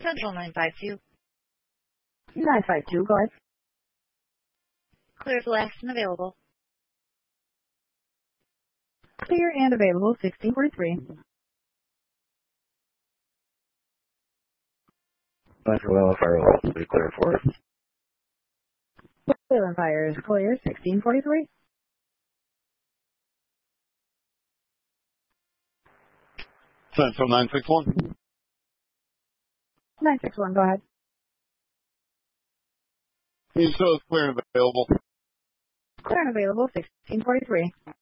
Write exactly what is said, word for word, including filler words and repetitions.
Central nine five two. nine five two, go ahead. Clear the last and available. Clear and available, sixteen forty-three. Central Island Fire will also be clear for us. Island Fire is clear, sixteen forty-three. Central nine six one. nine six one, go ahead. You show us clear and available. Clear and available, sixteen forty-three.